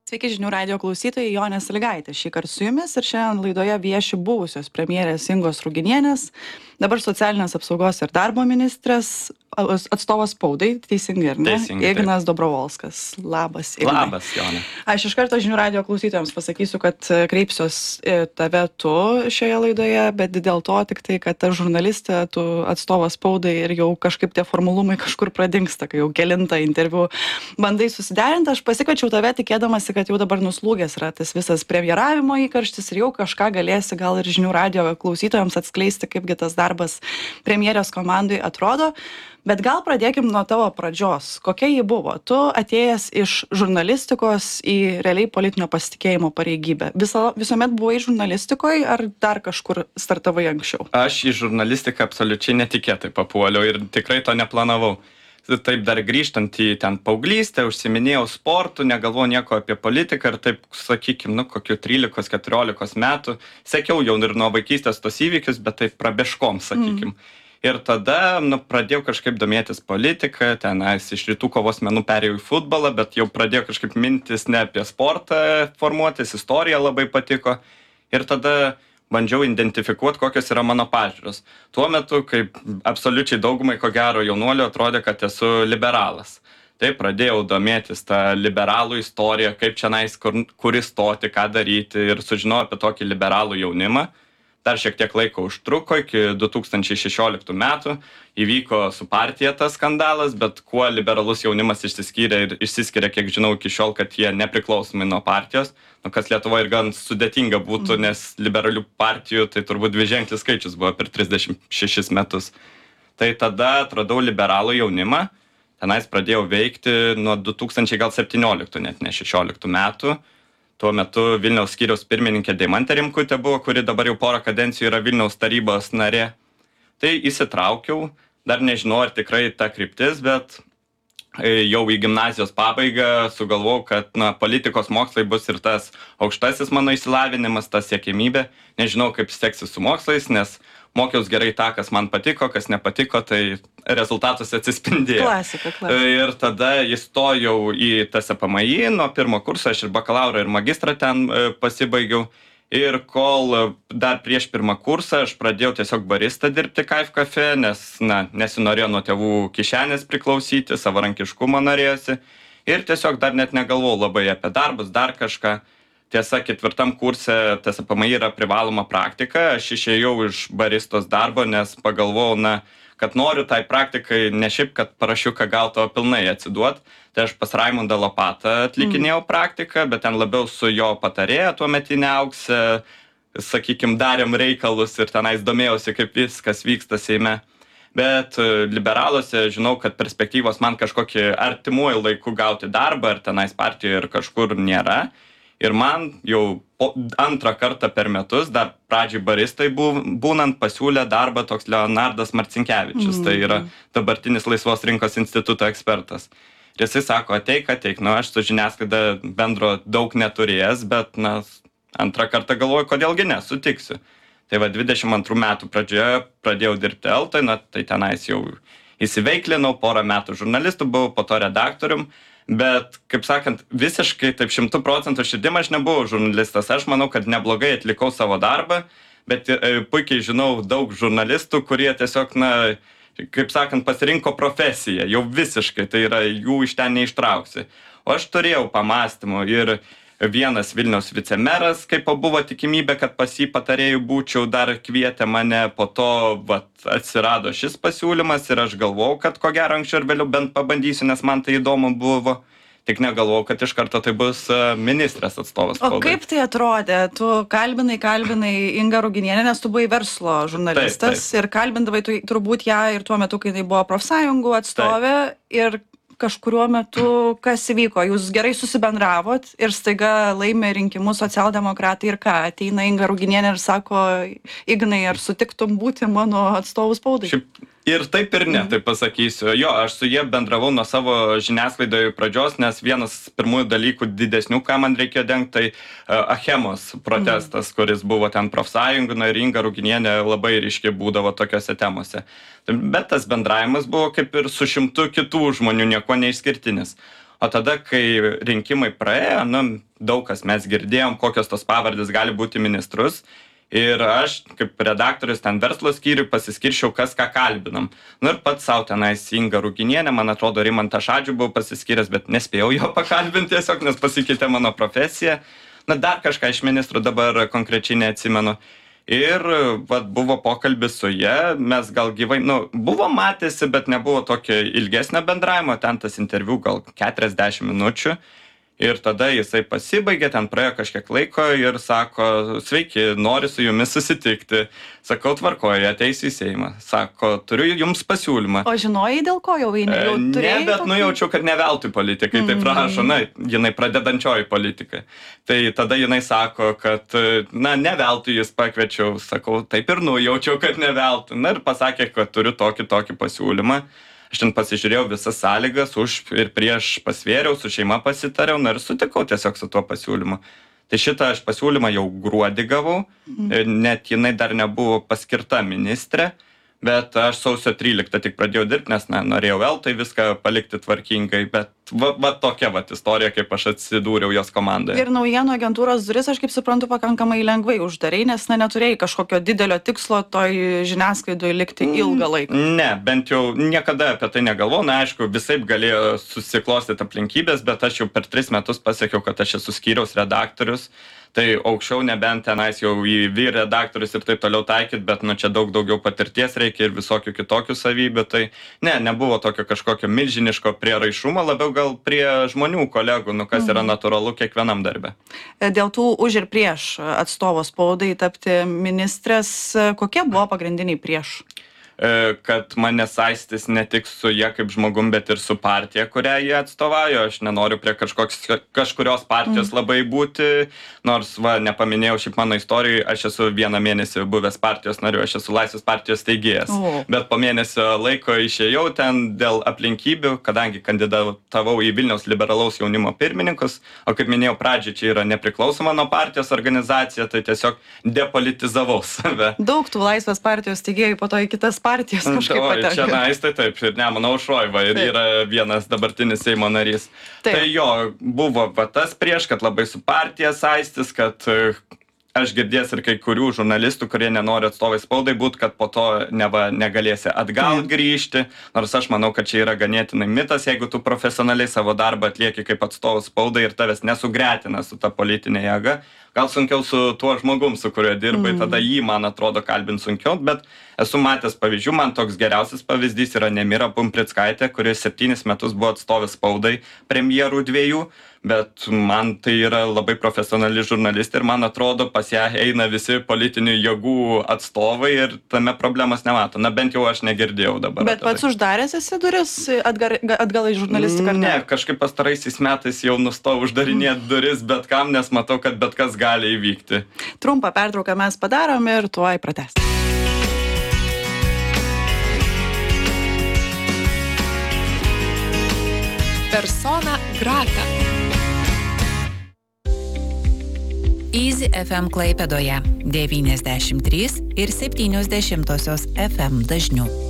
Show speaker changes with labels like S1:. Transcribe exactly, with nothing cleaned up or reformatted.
S1: Sveiki žinių radio klausytojai, Jonė Sąlygaitė šį kartą su jumis ir šiandien laidoje vieši buvusios premjerės Ingos Ruginienės, dabar socialinės apsaugos ir darbo ministrės atstovas spaudai, teisingai ar ne?
S2: Teisingai,
S1: Ignas Dobrovolskas. Labas, Ignai.
S2: Labas, Jonė.
S1: Aš iš karto žinių radio klausytojams pasakysiu, kad kreipsiuos tave tu šioje laidoje, bet dėl to tik tai, kad ta žurnalistė, tu atstovas spaudai ir jau kažkaip tie formalumai kažkur pradingsta, kai jau kelintą interviu bandai susiderinti. Aš pasikviečiau tave tikėdamasi, kad jau dabar nuslūgęs yra tas visas premjeravimo įkarštis ir jau kažką galėsi gal ir žinių radio klausytojams atskleisti, kaipgi tas darbas premjerės komandai atrodo. Bet gal pradėkim nuo tavo pradžios. Kokia ji buvo? Tu atėjęs iš žurnalistikos į realiai politinio pasitikėjimo pareigybę. Viso, visuomet buvai žurnalistikoje ar dar kažkur startavai anksčiau?
S2: Aš į žurnalistiką absoliučiai netikėtai papuoliau ir tikrai to neplanavau. Taip dar grįžtant į ten paauglystę, užsiminėjau sportu, negalvojau nieko apie politiką ir taip, sakykim, nu, kokių trylikos keturiolikos metų. Sekiau jau ir nuo vaikystės tos įvykius, bet taip prabėškom, sakykim. Mm. Ir tada nu, pradėjau kažkaip domėtis politiką, tenais iš rytų kovos menų perėjau į futbolą, bet jau pradėjau kažkaip mintis ne apie sportą formuotis, istorija labai patiko. Ir tada bandžiau identifikuoti, kokios yra mano pažiūros. Tuo metu, kaip absoliučiai daugumai, ko gero, jaunuolių atrodė, kad esu liberalas. Taip, pradėjau domėtis tą liberalų istoriją, kaip čionais, kur, kur įstoti, ką daryti ir sužinojau apie tokį liberalų jaunimą. Dar šiek tiek laiko užtruko, iki du tūkstančiai šešioliktų metų įvyko su partija tas skandalas, bet kuo liberalus jaunimas išsiskyrė ir išsiskiria, kiek žinau, iki šiol, kad jie nepriklausomai nuo partijos, nu, kas Lietuvoje ir gan sudėtinga būtų, mm. nes liberalių partijų tai turbūt dviženklis skaičius buvo per trisdešimt šešis metus. Tai tada atradau liberalų jaunimą, tenais pradėjau veikti nuo du tūkstančiai septynioliktų, net ne šešioliktų metų. Tuo metu Vilniaus skyriaus pirmininkė Deimantė Rimkutė buvo, kuri dabar jau porą kadencijų yra Vilniaus tarybos narė. Tai įsitraukiau, dar nežinau, ar tikrai ta kryptis, bet jau į gimnazijos pabaigą sugalvojau, kad na, politikos mokslai bus ir tas aukštasis mano išsilavinimas, ta siekimybė. Nežinau, kaip seksis su mokslais, nes mokiaus gerai tą, kas man patiko, kas nepatiko, tai rezultatus atsispindėjo.
S1: Klasika, klasika.
S2: Ir tada įstojau į T S P M I nuo pirmo kurso, aš ir bakalaurą, ir magistrą ten pasibaigiau. Ir kol dar prieš pirmą kursą aš pradėjau tiesiog barista dirbti Kaif kafe, nes na, nesinorėjau nuo tėvų kišenės priklausyti, savarankiškumo norėjosi. Ir tiesiog dar net negalvojau labai apie darbus, dar kažką. Tiesa, ketvirtam kurse T S P M I yra privaloma praktika, aš išėjau iš baristos darbo, nes pagalvojau, na, kad noriu tai praktikai ne šiaip, kad parašiuką gauto pilnai atsiduot. Tai aš pas Raimundą Lopatą atlikinėjau mm. praktiką, bet ten labiau su jo patarėja tuometinė Auksė, sakykim, darėm reikalus ir tenais domėjausi, kaip viskas vyksta Seime. Bet liberaluose žinau, kad perspektyvos man kažkokį artimuoju laiku gauti darbą, ar tenais partijoje ir kažkur nėra. Ir man jau po, antrą kartą per metus, dar pradžiai baristai bū, būnant, pasiūlė darbą toks Leonardas Marcinkevičius. Mm. Tai yra dabartinis Laisvos rinkos instituto ekspertas. Ir jisai sako, ateik, ateik, nu aš su žiniasklaida bendro daug neturėjęs, bet na, antrą kartą galvoju, kodėlgi ne, sutiksiu. Tai va, dvidešimt antrų metų pradžioje pradėjau dirbti Eltoj, na tai tenais jau įsiveiklinau, porą metų žurnalistų buvau, po to redaktorium. Bet, kaip sakant, visiškai taip šimtų procentų širdim aš nebuvau žurnalistas. Aš manau, kad neblogai atlikau savo darbą, bet e, puikiai žinau daug žurnalistų, kurie tiesiog, na, kaip sakant, pasirinko profesiją. Jau visiškai, tai yra jų iš ten neištrauksi. O aš turėjau pamastymų ir vienas Vilniaus vicemeras, kaip buvo tikimybė, kad pas jį patarėjų būčiau, dar kvietė mane, po to vat, atsirado šis pasiūlymas ir aš galvojau, kad ko gero anksčiau ir vėliau bent pabandysiu, nes man tai įdomu buvo. Tik negalvojau, kad iš karto tai bus ministrės atstovas.
S1: O kaip tai atrodė? Tu kalbinai, kalbinai Ingą Ruginienę, nes tu buvai verslo žurnalistas. Taip, taip. Ir kalbindavai tu, turbūt ją ir tuo metu, kai tai buvo profsąjungų atstovė. Taip. Ir kažkuriuo metu kas įvyko? Jūs gerai susibendravot ir staiga laimė rinkimus socialdemokratai ir ką? Ateina Inga Ruginienė ir sako, Ignai, ar sutiktum būti mano atstovų spaudai?
S2: Šiaip ir taip ir ne, taip pasakysiu. Jo, aš su jie bendravau nuo savo žiniasklaidoje pradžios, nes vienas pirmųjų dalykų didesnių, ką man reikėjo dengti, tai uh, Achemos protestas, mm. kuris buvo ten profsąjungų, na ir Inga Ruginienė labai ryškiai būdavo tokiose temose. Bet tas bendravimas buvo kaip ir su šimtu kitų žmonių, nieko neišskirtinis. O tada, kai rinkimai praėjo, nu, daug kas mes girdėjom, kokios tos pavardės gali būti ministrus. Ir aš, kaip redaktorius ten verslo skyriui, pasiskiršiau, kas ką kalbinam. Nu ir pats savo tenais Inga Ruginienė, man atrodo, Rimantą Šadžių buvau pasiskyręs, bet nespėjau jo pakalbinti tiesiog, nes pasikeitė mano profesija. Na, dar kažką iš ministrų dabar konkrečiai neatsimenu. Ir vat, buvo pokalbis su ja, mes gal gyvai, nu, buvo matėsi, bet nebuvo tokio ilgesnio bendravimo, ten tas interviu gal keturiasdešimt minučių. Ir tada jisai pasibaigė, ten praėjo kažkiek laiko ir sako, sveiki, noriu su jumis susitikti. Sakau, tvarkoju, ateisiu į Seimą. Sako, turiu jums pasiūlymą.
S1: O žinojai, dėl ko jau eini? Jau
S2: ne, bet tokį... nujaučiau, kad ne veltui politikai, mm. taip rašo, na, jinai pradedančioji politika. Tai tada jinai sako, kad, na, ne veltui jis pakviečiau, sakau, taip ir nujaučiau, kad ne veltui. Na ir pasakė, kad turiu tokį, tokį pasiūlymą. Aš ten pasižiūrėjau visas sąlygas, už ir prieš pasvėriau, su šeima pasitariau, na ir sutikau tiesiog su tuo pasiūlymu. Tai šitą aš pasiūlymą jau gruodį gavau, mm. net jinai dar nebuvo paskirta ministrė, bet aš sausio tryliktą tik pradėjau dirbti, nes na, norėjau vėl tai viską palikti tvarkingai, bet va, va tokia va istorija, kaip aš atsidūriau jos komandoje.
S1: Ir naujienų agentūros duris, aš kaip suprantu, pakankamai lengvai uždarai, nes na, neturėjai kažkokio didelio tikslo toj žiniasklaidoje likti ilgą laiką.
S2: Ne, bent jau niekada apie tai negalvojau, na aišku, visaip galėjo susiklostyti aplinkybės, bet aš jau per tris metus pasiekiau, kad aš esu skyriaus redaktorius. Tai aukščiau nebent tenais jau į vyr redaktorius ir taip toliau taikyt, bet nu čia daug daugiau patirties reikia ir visokių kitokių savybių. Tai ne, nebuvo tokio kažkokio milžiniško prieraišumo, labiau gal prie žmonių, kolegų, nu kas yra natūralu kiekvienam darbe.
S1: Dėl tų už ir prieš atstovo spaudai tapti ministrės, kokie buvo pagrindiniai prieš?
S2: Kad mane saistys ne tik su jie kaip žmogum, bet ir su partija, kurią jie atstovauja. Aš nenoriu prie kažkoks, kažkurios partijos mm. labai būti, nors, va, nepaminėjau šiaip mano istorijai, aš esu vieną mėnesį buvęs partijos nariu, aš esu Laisvės partijos steigėjas. Oh. Bet po mėnesio laiko išėjau ten dėl aplinkybių, kadangi kandidatavau į Vilniaus liberalaus jaunimo pirmininkus, o kaip minėjau pradžiai, čia yra nepriklausoma nuo partijos organizacija, tai tiesiog depolitizavau save.
S1: Daug tų Laisvės partijos steigėjų po to į kitas partijos kažkaip pateko.
S2: Čia nais, tai taip, ir Nemuno aušroj, va, ir taip. Yra vienas dabartinis Seimo narys. Taip. Tai jo, buvo va tas prieš, kad labai su partija saistis, kad aš girdės ir kai kurių žurnalistų, kurie nenori atstovai spaudai būt, kad po to neva negalėsi atgal mm. grįžti, nors aš manau, kad čia yra ganėtinai mitas, jeigu tu profesionaliai savo darbą atlieki kaip atstovas spaudai ir tavęs nesugretina su ta politinė jėga. Gal sunkiau su tuo žmogum, su kuriuo dirbai, mm. tada jį, man atrodo, kalbint sunkiau, bet esu matęs pavyzdžių, man toks geriausias pavyzdys yra Nemira Pumprickaitė, kuris septynis metus buvo atstovas spaudai premjerų dviejų, bet man tai yra labai profesionali žurnalistė ir man atrodo, pas ją eina visi politinių jėgų atstovai ir tame problemas nemato. Na bent jau aš negirdėjau dabar.
S1: Bet pats tai. Uždaręs esi duris atgal, atgal į žurnalistiką?
S2: Ne, ne, kažkaip pastaraisiais metais jau nustojau uždarinėti duris bet kam, nes matau, kad bet kas gali įvykti.
S1: Trumpą pertrauką mes padarom ir tuoj pratęsim.
S3: Persona grata. Easy F M Klaipėdoje devyniasdešimt trys ir septynios dešimtosios F M dažniu.